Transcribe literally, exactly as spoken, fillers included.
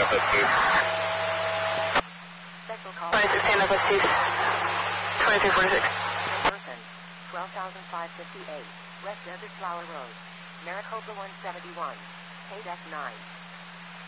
Santa Fe Chief. Special call. twenty-six Santa Fe Chief. twenty-two forty-six. Person, twelve thousand five hundred fifty-eight, West Desert Flower Road, Maricopa one seventy-one, K D F nine.